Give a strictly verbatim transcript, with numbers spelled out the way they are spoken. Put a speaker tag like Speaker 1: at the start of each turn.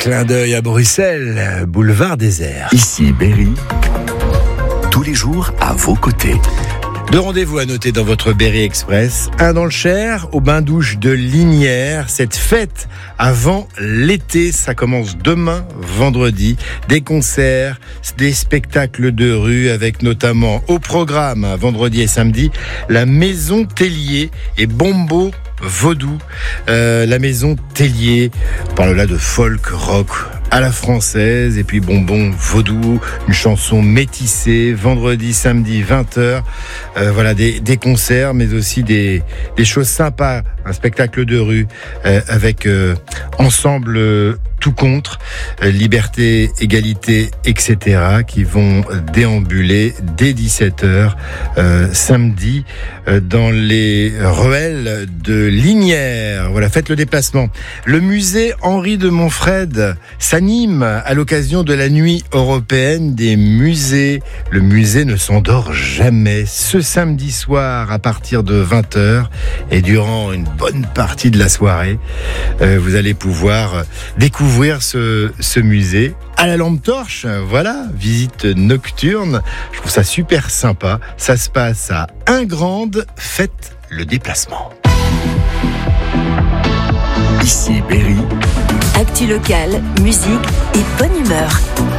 Speaker 1: Clin d'œil à Bruxelles, boulevard désert.
Speaker 2: Ici Berry, tous les jours à vos côtés.
Speaker 1: Deux rendez-vous à noter dans votre Berry Express. Un dans le Cher, au bain-douche de Lignières. Cette fête avant l'été, ça commence demain, vendredi. Des concerts, des spectacles de rue avec notamment au programme, vendredi et samedi, la Maison Tellier et Bombo Vaudou. Euh, la Maison Tellier, on parle là de folk, rock à la française, et puis Bonbon Vaudou, une chanson métissée, vendredi, samedi, vingt heures. Euh, voilà, des, des concerts, mais aussi des, des choses sympas, un spectacle de rue euh, avec euh, ensemble euh, tout contre, euh, liberté, égalité, et cetera, qui vont déambuler dès dix-sept heures euh, samedi euh, dans les ruelles de Lignières. Voilà, faites le déplacement. Le musée Henri de Montfred s'anime à l'occasion de la nuit européenne des musées. Le musée ne s'endort jamais. Ce samedi soir à partir de vingt heures et durant une bonne partie de la soirée, euh, vous allez pouvoir découvrir ce, ce musée à la lampe torche. Voilà, visite nocturne. Je trouve ça super sympa. Ça se passe à Ingrande. Faites le déplacement.
Speaker 2: Ici Berry.
Speaker 3: Actu locale, musique et bonne humeur.